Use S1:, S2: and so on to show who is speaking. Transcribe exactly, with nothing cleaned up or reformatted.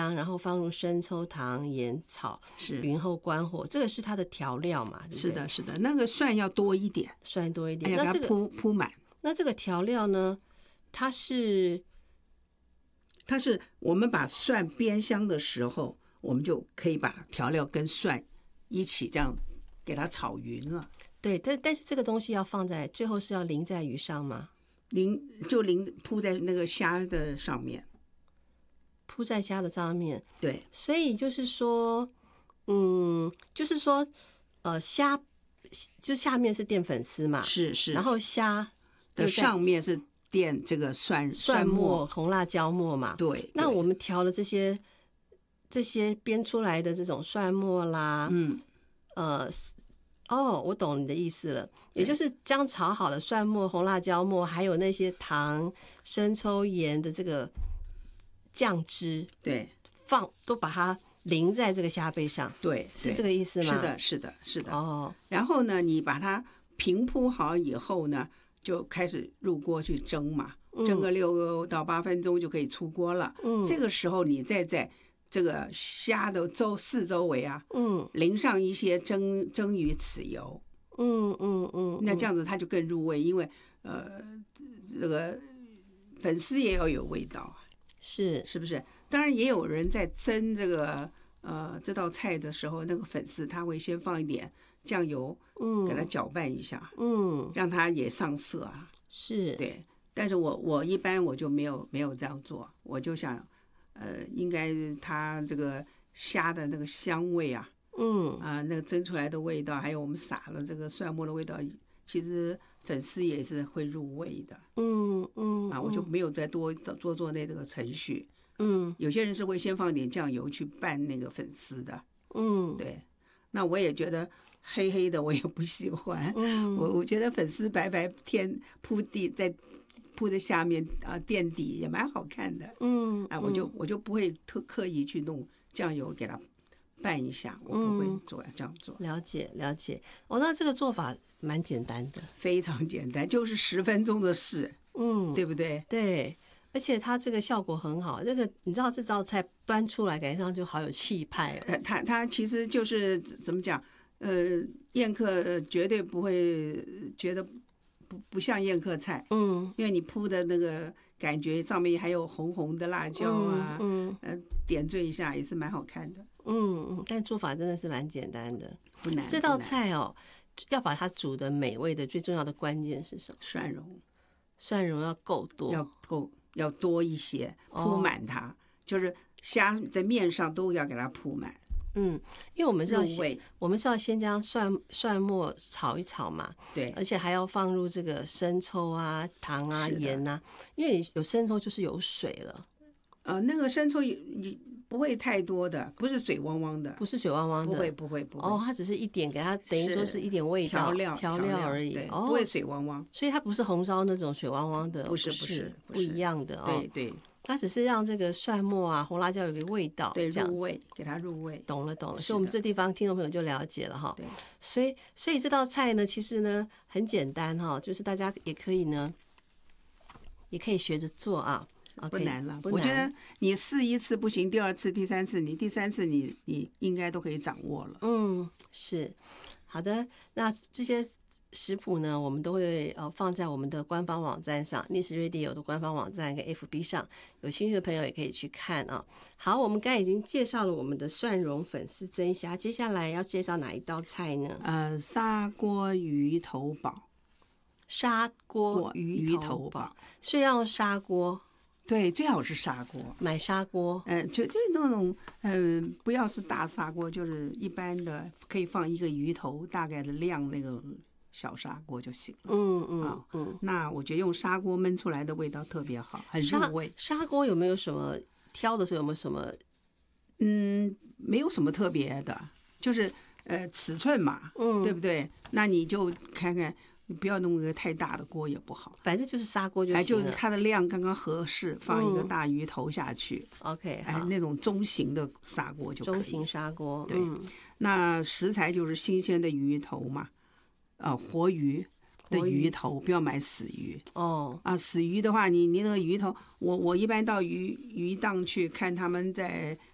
S1: 香，然后放入生抽、糖、盐、草，
S2: 是
S1: 匀后关火，这个是它的调料嘛？对不对？
S2: 是的，是的，那个蒜要多一点，
S1: 蒜多一点。
S2: 哎呀，
S1: 那这个
S2: 给它铺铺满。
S1: 那这个调料呢？它是
S2: 它是我们把蒜煸香的时候，我们就可以把调料跟蒜一起这样给它炒匀了。
S1: 对，但但是这个东西要放在最后是要淋在鱼上吗？
S2: 淋就淋铺在那个虾的上面，
S1: 铺在虾的上面。
S2: 对，
S1: 所以就是说，嗯，就是说，呃，虾就下面是淀粉丝嘛，
S2: 是是，
S1: 然后虾
S2: 的上面是垫这个蒜
S1: 蒜末、红辣椒末嘛。
S2: 对，
S1: 那我们调的这些这些煸出来的这种蒜末啦，
S2: 嗯，
S1: 呃。哦，我懂你的意思了，也就是这样炒好的蒜末、红辣椒末，还有那些糖、生抽、盐的这个酱汁，
S2: 对，
S1: 放都把它淋在这个虾背上，
S2: 对，
S1: 是这个意思吗？
S2: 是的，是的，是的。
S1: 哦，
S2: 然后呢，你把它平铺好以后呢，就开始入锅去蒸嘛，蒸个六到八分钟就可以出锅了。嗯，这个时候你再在这个虾的周四周围啊，嗯，淋上一些蒸蒸鱼豉油，
S1: 嗯嗯嗯，
S2: 那这样子它就更入味，因为呃，这个粉丝也要有味道啊，
S1: 是
S2: 是不是？当然也有人在蒸这个呃这道菜的时候，那个粉丝他会先放一点酱油，嗯，给它搅拌一下，嗯，让它也上色啊，
S1: 是，
S2: 对。但是我我一般我就没有没有这样做，我就想。呃，应该它这个虾的那个香味啊，嗯啊，那个蒸出来的味道，还有我们撒了这个蒜末的味道，其实粉丝也是会入味的，嗯嗯啊，我就没有再多多做那个程序，嗯，有些人是会先放点酱油去拌那个粉丝的，嗯，对，那我也觉得黑黑的我也不喜欢，嗯，我我觉得粉丝白白天铺地在。铺在下面啊，垫底也蛮好看的。嗯，啊，我就我就不会特刻意去弄酱油给它拌一下，我不会做这样做。
S1: 了解了解，哦，那这个做法蛮简单的，
S2: 非常简单，就是十分钟的事。嗯，对不对？
S1: 对，而且它这个效果很好。这个你知道这道菜端出来，感觉上就好有气派哦。
S2: 它它其实就是怎么讲？呃，宴客绝对不会觉得。不不像宴客菜，嗯，因为你铺的那个感觉上面还有红红的辣椒啊，嗯，呃，点缀一下也是蛮好看的，
S1: 嗯嗯，但做法真的是蛮简单的，
S2: 不难。
S1: 这道菜哦，要把它煮的美味的最重要的关键是什么？
S2: 蒜蓉，
S1: 蒜蓉要够多，
S2: 要够要多一些，铺满它，哦、就是虾的面上都要给它铺满。
S1: 嗯，因为我们是要先，我们是要先将蒜蒜末炒一炒嘛，
S2: 对，
S1: 而且还要放入这个生抽啊、糖啊、盐啊，因为有生抽就是有水了。
S2: 呃，那个生抽也不会太多的，不是水汪汪的，
S1: 不是水汪汪的，
S2: 不会不会不会。
S1: 哦，它只是一点，给它等于说是一点味道
S2: 调料
S1: 调料而已，
S2: 哦，不会水汪汪。
S1: 所以它不是红烧那种水汪汪的，
S2: 不是不是
S1: 不一样的哦。
S2: 对对。
S1: 它只是让这个蒜末啊、红辣椒有个味道，
S2: 对，入味，给它入味。
S1: 懂了，懂了。所以我们这地方听众朋友就了解了哈。
S2: 对。
S1: 所以，所以这道菜呢，其实呢很简单哈，就是大家也可以呢，也可以学着做啊。
S2: 不难了，
S1: 不难。
S2: 我觉得你试一次不行，第二次、第三次，你第三次你你应该都可以掌握了。
S1: 嗯，是。好的，那这些。食谱呢，我们都会呃放在我们的官方网站上 ，Nice Radio 的官方网站跟 F B 上，有兴趣的朋友也可以去看啊。好，我们刚才已经介绍了我们的蒜蓉粉丝蒸虾，接下来要介绍哪一道菜呢？
S2: 呃，砂锅鱼头煲。
S1: 砂锅鱼头煲，是要用砂锅。
S2: 对，最好是砂锅，
S1: 买砂锅，
S2: 嗯、呃，就就那种，嗯、呃，不要是大砂锅，就是一般的，可以放一个鱼头大概的量那个。小砂锅就行了。嗯嗯啊嗯，那我觉得用砂锅焖出来的味道特别好，很入味。
S1: 砂锅有没有什么挑的时候有没有什么？
S2: 嗯，没有什么特别的，就是呃尺寸嘛，嗯，对不对？那你就看看，你不要弄个太大的锅也不好，
S1: 反正就是砂锅就行了。
S2: 哎，就是它的量刚刚合适，放一个大鱼头下去。
S1: 嗯、OK，
S2: 哎，那种中型的砂锅就可以。
S1: 中型砂锅，
S2: 对。嗯、那食材就是新鲜的鱼头嘛。啊，活鱼的鱼头，不要买死鱼哦。啊，死鱼的话，你你那个鱼头，我我一般到鱼鱼档去看他们在